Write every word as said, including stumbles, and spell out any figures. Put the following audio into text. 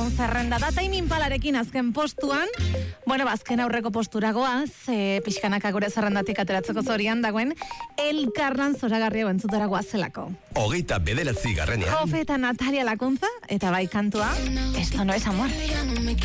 dugun zerrenda da, Taimin Palarekin azken postuan, bueno, bazken aurreko posturagoaz, e, pixkanaka gure zerrendatik ateratzeko zorian dagoen, elkarlan zoragarria bentzutara guazelako. Hogeita bederatzi garrenean. Jofe eta Natalia Lakuntza, eta bai kantua, esto no es amor.